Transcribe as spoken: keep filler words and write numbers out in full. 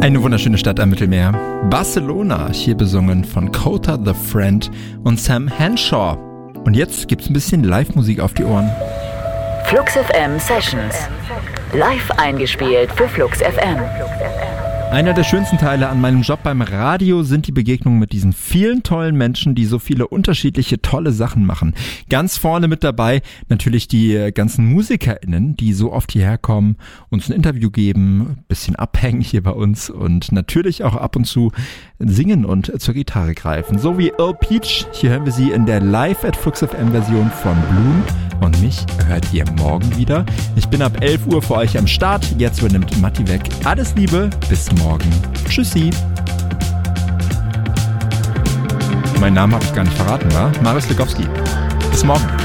Eine wunderschöne Stadt am Mittelmeer. Barcelona, hier besungen von Kota the Friend und Sam Henshaw. Und jetzt gibt's ein bisschen Live-Musik auf die Ohren. Flux F M Sessions. Live eingespielt für Flux F M. Einer der schönsten Teile an meinem Job beim Radio sind die Begegnungen mit diesen vielen tollen Menschen, die so viele unterschiedliche tolle Sachen machen. Ganz vorne mit dabei natürlich die ganzen MusikerInnen, die so oft hierher kommen, uns ein Interview geben, ein bisschen abhängen hier bei uns und natürlich auch ab und zu singen und zur Gitarre greifen. So wie Earl Peach, hier hören wir sie in der Live at Flux F M Version von Bloom. Und mich hört ihr morgen wieder. Ich bin ab elf Uhr für euch am Start. Jetzt übernimmt Matti weg. Alles Liebe, bis morgen. Tschüssi. Mein Name habe ich gar nicht verraten, wa? Marius Legowski. Bis morgen.